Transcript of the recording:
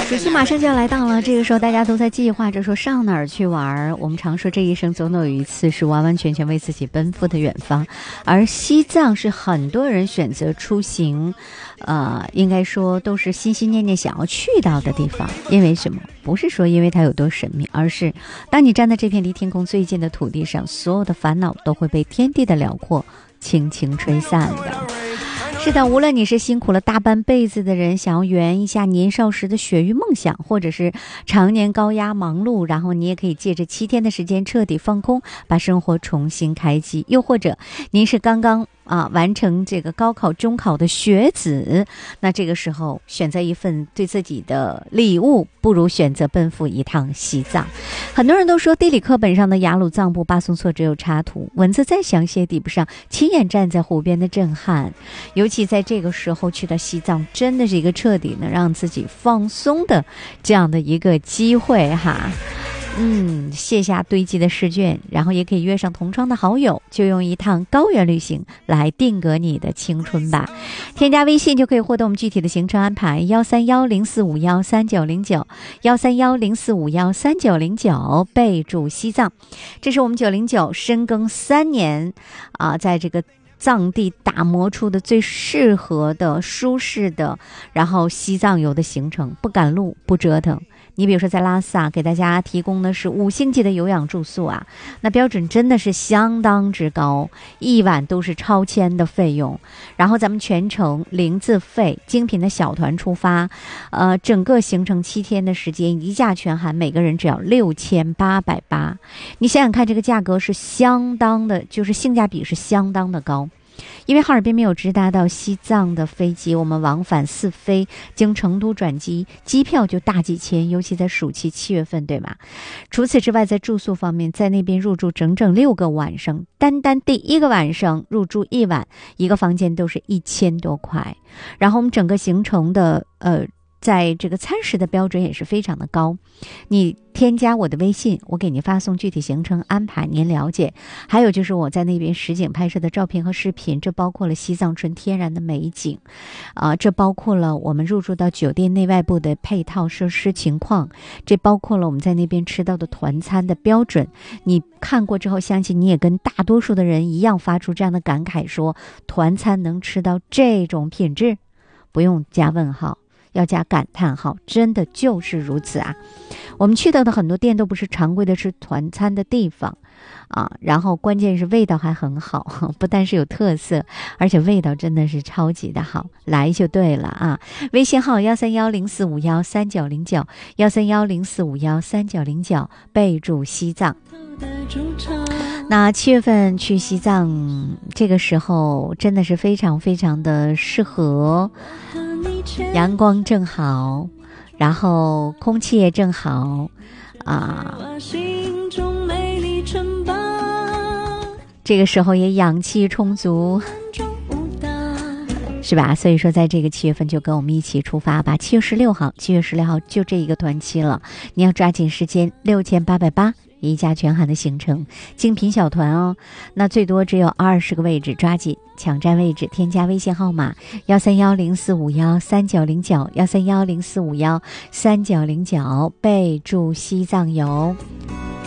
暑期马上就要来到了，这个时候大家都在计划着说上哪儿去玩。我们常说这一生总有一次是完完全全为自己奔赴的远方，而西藏是很多人选择出行应该说都是心心念念想要去到的地方。因为什么？不是说因为它有多神秘，而是当你站在这片离天空最近的土地上，所有的烦恼都会被天地的辽阔轻轻吹散的。是的，无论你是辛苦了大半辈子的人，想要圆一下年少时的血域梦想，或者是常年高压忙碌，然后你也可以借着7天的时间彻底放空，把生活重新开机。又或者您是刚刚完成这个高考中考的学子，那这个时候选择一份对自己的礼物，不如选择奔赴一趟西藏。很多人都说地理课本上的雅鲁藏布巴松措只有插图，文字再详细也抵不上亲眼站在湖边的震撼。尤其在这个时候去到西藏，真的是一个彻底能让自己放松的这样的一个机会哈。卸下堆积的试卷，然后也可以约上同窗的好友，就用一趟高原旅行来定格你的青春吧。添加微信就可以获得我们具体的行程安排，13104513909，13104513909，备注西藏。这是我们909深耕3年在这个藏地打磨出的最适合的舒适的然后西藏游的行程，不赶路不折腾。你比如说在拉萨给大家提供的是5星级的有氧住宿那标准真的是相当之高，一晚都是超千的费用。然后咱们全程零自费，精品的小团出发，整个行程7天的时间，一价全含，每个人只要6880。你想想看，这个价格是相当的，就是性价比是相当的高。因为哈尔滨没有直达到西藏的飞机，我们往返4飞，经成都转机，机票就大几千，尤其在暑期7月份，对吗？除此之外，在住宿方面，在那边入住整整6个晚上，单第1个晚上入住1晚，一个房间都是1000多块。然后我们整个行程的在这个餐食的标准也是非常的高，你添加我的微信，我给您发送具体行程安排，您了解。还有就是我在那边实景拍摄的照片和视频，这包括了西藏纯天然的美景，这包括了我们入住到酒店内外部的配套设施情况，这包括了我们在那边吃到的团餐的标准。你看过之后，相信你也跟大多数的人一样发出这样的感慨，说团餐能吃到这种品质，不用加问号，要加感叹号，真的就是如此我们去到的很多店都不是常规的吃团餐的地方然后关键是味道还很好，不但是有特色，而且味道真的是超级的好，来就对了微信号13104513909，13104513909，备注西藏。那7月份去西藏，这个时候真的是非常非常的适合，阳光正好，然后空气也正好这个时候也氧气充足，是吧？所以说在这个7月份就跟我们一起出发吧。7月16号就这一个团期了，你要抓紧时间，6880一价全含的行程，精品小团那最多只有20个位置，抓紧抢占位置。添加微信号码13104513909，13104513909，备注西藏游。